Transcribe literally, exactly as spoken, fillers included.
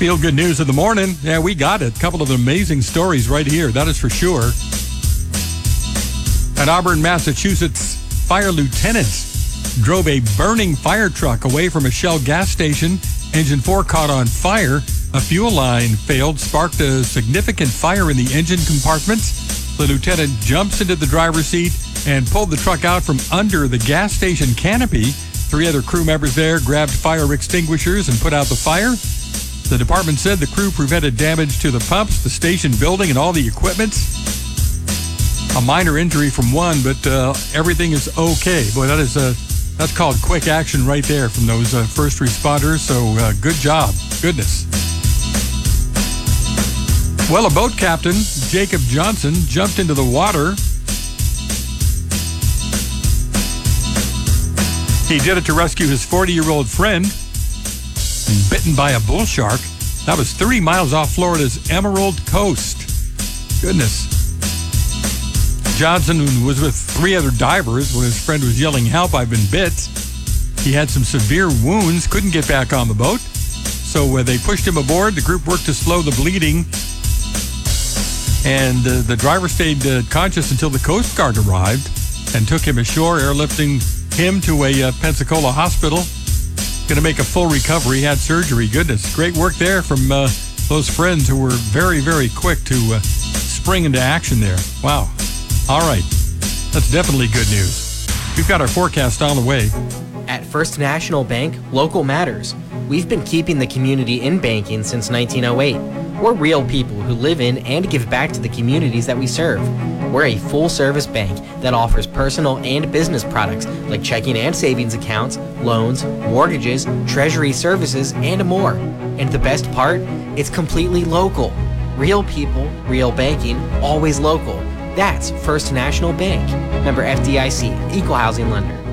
Feel-good news of the morning. Yeah, we got it. A couple of amazing stories right here. That is for sure. An Auburn, Massachusetts fire lieutenant drove a burning fire truck away from a Shell gas station. Engine four caught on fire. A fuel line failed, sparked a significant fire in the engine compartment. The lieutenant jumps into the driver's seat and pulled the truck out from under the gas station canopy. Three other crew members there grabbed fire extinguishers and put out the fire. The department said the crew prevented damage to the pumps, the station building, and all the equipment. A minor injury from one, but uh, everything is okay. Boy, that is uh, that's called quick action right there from those uh, first responders. So uh, good job. Goodness. Well, a boat captain, Jacob Johnson, jumped into the water. He did it to rescue his forty-year-old friend, bitten by a bull shark. That was thirty miles off Florida's Emerald Coast. Goodness. Johnson was with three other divers when his friend was yelling, "Help, I've been bit." He had some severe wounds, couldn't get back on the boat. So uh, they pushed him aboard. The group worked to slow the bleeding. And uh, the driver stayed uh, conscious until the Coast Guard arrived and took him ashore, airlifting him to a uh, Pensacola hospital. Going to make a full recovery, had surgery. Goodness, great work there from uh, those friends who were very, very quick to uh, spring into action there. Wow. All right. That's definitely good news. We've got our forecast on the way. At First National Bank, local matters. We've been keeping the community in banking since nineteen oh eight. We're real people who live in and give back to the communities that we serve. We're a full-service bank that offers personal and business products like checking and savings accounts, loans, mortgages, treasury services, and more. And the best part? It's completely local. Real people, real banking, always local. That's First National Bank. Member F D I C, Equal Housing Lender.